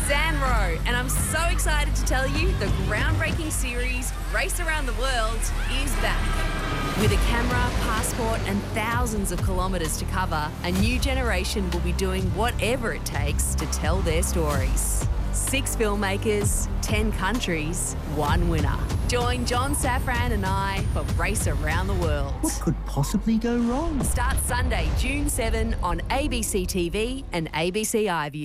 Zanro, and I'm so excited to tell you the groundbreaking series Race Around the World is back. With a camera, passport and thousands of kilometres to cover, a new generation will be doing whatever it takes to tell their stories. 6 filmmakers, 10 countries, 1 winner. Join John Safran and I for Race Around the World. What could possibly go wrong? Starts Sunday, June 7 on ABC TV and ABC iView.